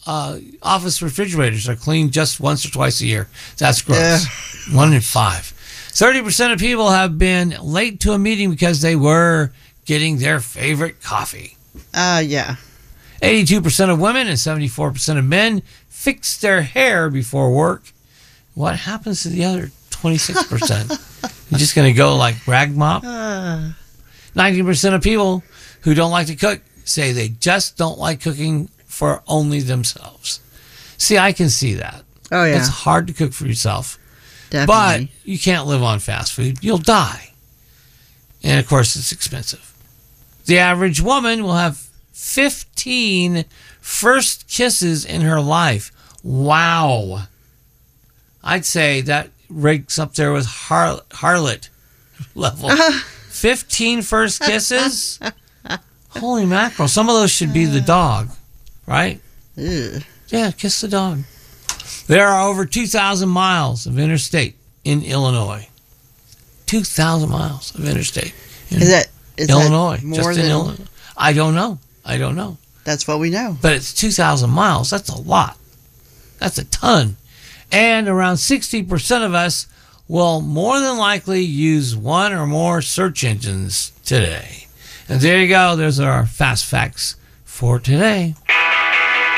office refrigerators are cleaned just once or twice a year. That's gross. 1 in 5. 30% of people have been late to a meeting because they were getting their favorite coffee. Yeah. 82% of women and 74% of men fix their hair before work. What happens to the other 26%? You're just going to go like rag mop? 19% of people who don't like to cook say they just don't like cooking for only themselves. See, I can see that. Oh, yeah. It's hard to cook for yourself. Definitely. But you can't live on fast food. You'll die. And, of course, it's expensive. The average woman will have 15 first kisses in her life. Wow. I'd say that ranks up there with harlot level. 15 first kisses? Holy mackerel. Some of those should be the dog, right? Ew. Yeah, kiss the dog. There are over 2,000 miles of interstate in Illinois. 2,000 miles of interstate in Illinois. That more just than in Illinois. I don't know. That's what we know. But it's 2,000 miles. That's a lot. That's a ton. And around 60% of us will more than likely use one or more search engines today. And there you go. There's our fast facts for today.